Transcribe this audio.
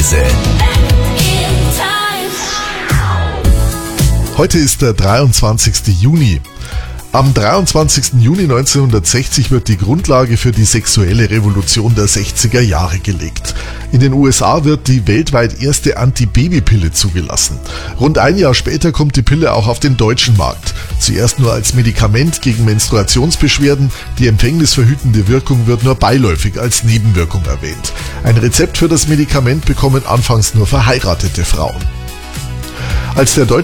Reise. Heute ist der 23. Juni. Am 23. Juni 1960 wird die Grundlage für die sexuelle Revolution der 60er Jahre gelegt. In den USA wird die weltweit erste Antibabypille zugelassen. Rund ein Jahr später kommt die Pille auch auf den deutschen Markt. Zuerst nur als Medikament gegen Menstruationsbeschwerden, die empfängnisverhütende Wirkung wird nur beiläufig als Nebenwirkung erwähnt. Ein Rezept für das Medikament bekommen anfangs nur verheiratete Frauen. Als der